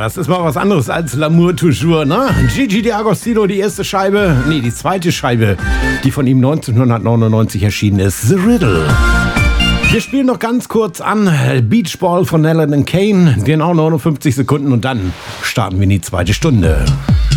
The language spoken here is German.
das ist mal was anderes als L'amour toujours, ne? Gigi D'Agostino, die zweite Scheibe, die von ihm 1999 erschienen ist, The Riddle. Wir spielen noch ganz kurz an Beach Ball von Alan & Kane, genau 59 Sekunden und dann starten wir in die zweite Stunde.